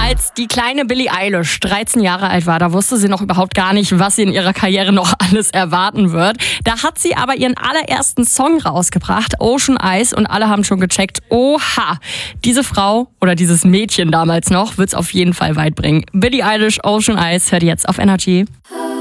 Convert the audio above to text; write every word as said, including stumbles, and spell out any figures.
Als die kleine Billie Eilish dreizehn Jahre alt war, da wusste sie noch überhaupt gar nicht, was sie in ihrer Karriere noch alles erwarten wird. Da hat sie aber ihren allerersten Song rausgebracht, Ocean Eyes, und alle haben schon gecheckt, oha, diese Frau oder dieses Mädchen damals noch wird's auf jeden Fall weit bringen. Billie Eilish, Ocean Eyes, hört ihr jetzt auf Energy.